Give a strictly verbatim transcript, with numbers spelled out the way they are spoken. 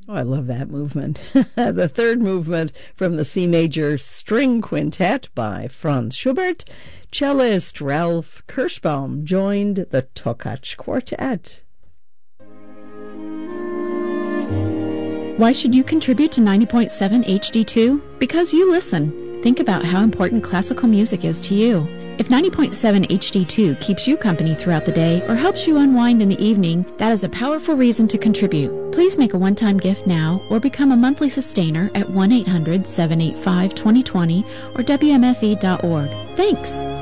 Oh, I love that movement. The third movement from the C major string quintet by Franz Schubert. Cellist Ralph Kirschbaum joined the Tokach Quartet. Why should you contribute to ninety point seven H D two? Because you listen. Think about how important classical music is to you. If ninety point seven H D two keeps you company throughout the day or helps you unwind in the evening, that is a powerful reason to contribute. Please make a one-time gift now or become a monthly sustainer at one eight hundred seven eight five two zero two zero or W M F E dot org. Thanks!